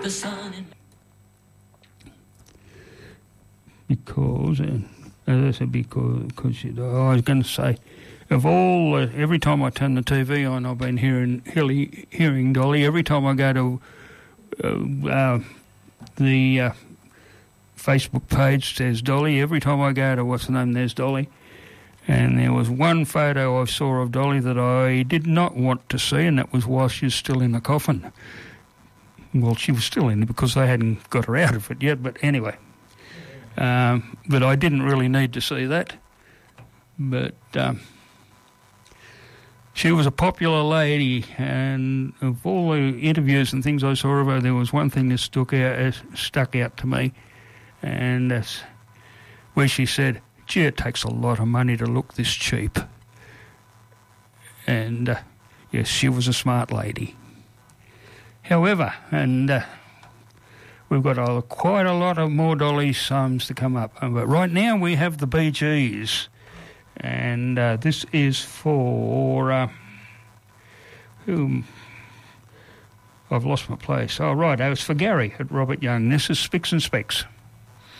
the sun in... Because, as I said, because I was going to say, of all, every time I turn the TV on, I've been hearing Dolly. Every time I go to the Facebook page, there's Dolly. Every time I go to what's the name, there's Dolly. And there was one photo I saw of Dolly that I did not want to see, and that was while she was still in the coffin. Well, she was still in it because they hadn't got her out of it yet, but anyway. But I didn't really need to see that. But she was a popular lady, and of all the interviews and things I saw of her, there was one thing that stuck out to me, and that's where she said, "Gee, it takes a lot of money to look this cheap." And yes, she was a smart lady. However, and we've got quite a lot of more Dolly songs to come up. But right now we have the Bee Gees. And this is for whom? I've lost my place. Oh, right, it was for Gary at Robert Young. This is Spicks and Specks.